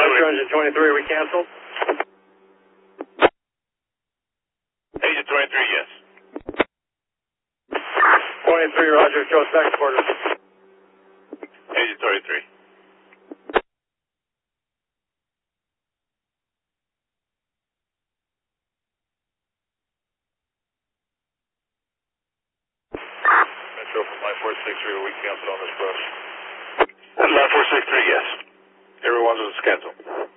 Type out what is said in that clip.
Metro Engine 23, are we canceled? Agent 23, yes. 23, Roger, show us back quarters. Agent 23. Metro from Line 463, are we canceled on this approach? Line 463, yes. Everyone's on schedule.